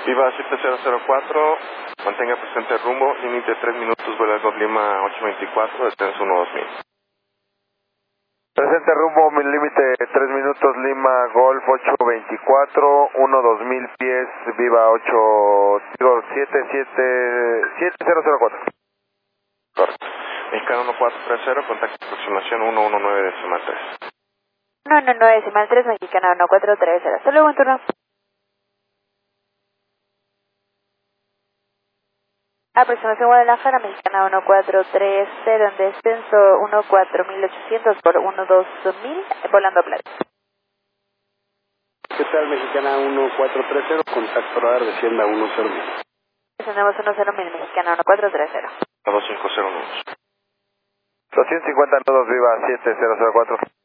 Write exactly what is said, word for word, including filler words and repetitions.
Viva siete cero cero cuatro, mantenga presente el rumbo, límite tres minutos, vuelo Golf Lima ocho veinticuatro, descenso uno dos mil. Presente rumbo, mi límite tres minutos, Lima Golf ocho veinticuatro, uno dos mil pies, Viva ocho, digo siete siete siete cero cero cuatro. Correcto. Mexicano uno cuatro tres cero, contacto aproximación uno uno nueve decimal tres. uno uno nueve decimal tres, Mexicana uno cuatro tres cero. Hasta luego, en turno. Aproximación Guadalajara, Mexicana uno cuatro tres cero, en descenso uno cuatro mil ochocientos por uno dos mil, volando a Playa. ¿Qué tal, Mexicana uno cuatro tres cero? Contacto radar, descienda uno cero mil. Descendemos uno cero mil, Mexicana uno cuatro tres cero. dos cinco cero nudos. doscientos cincuenta nudos, Viva siete cero cero cuatro.